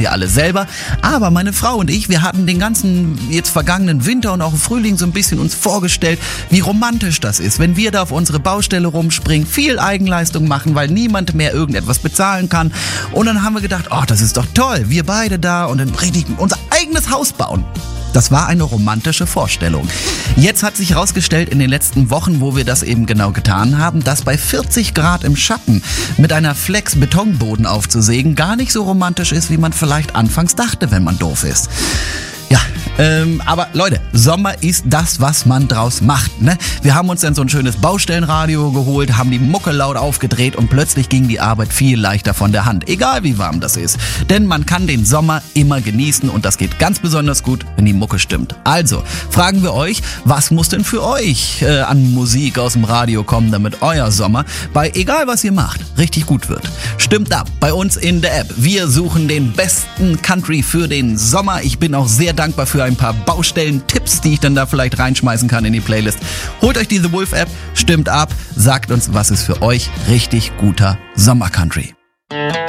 wir alle selber. Aber meine Frau und ich, wir hatten den ganzen jetzt vergangenen Winter und auch im Frühling so ein bisschen uns vorgestellt, wie romantisch das ist, wenn wir da auf unsere Baustelle rumspringen, viel Eigenleistung machen, weil niemand mehr irgendetwas bezahlen kann. Und dann haben wir gedacht, oh, das ist doch toll, wir beide da und dann richtig unser eigenes Haus bauen. Das war eine romantische Vorstellung. Jetzt hat sich herausgestellt in den letzten Wochen, wo wir das eben genau getan haben, dass bei 40 Grad im Schatten mit einer Flex Betonboden aufzusägen gar nicht so romantisch ist, wie man vielleicht anfangs dachte, wenn man doof ist. Ja, aber Leute, Sommer ist das, was man draus macht, ne? Wir haben uns dann so ein schönes Baustellenradio geholt, haben die Mucke laut aufgedreht und plötzlich ging die Arbeit viel leichter von der Hand, egal wie warm das ist. Denn man kann den Sommer immer genießen und das geht ganz besonders gut, wenn die Mucke stimmt. Also, fragen wir euch, was muss denn für euch an Musik aus dem Radio kommen, damit euer Sommer bei egal was ihr macht, richtig gut wird? Stimmt ab, bei uns in der App. Wir suchen den besten Country für den Sommer. Ich bin auch sehr dankbar für ein paar Baustellen-Tipps, die ich dann da vielleicht reinschmeißen kann in die Playlist. Holt euch die The Wolf App, stimmt ab, sagt uns, was ist für euch richtig guter Sommer-Country.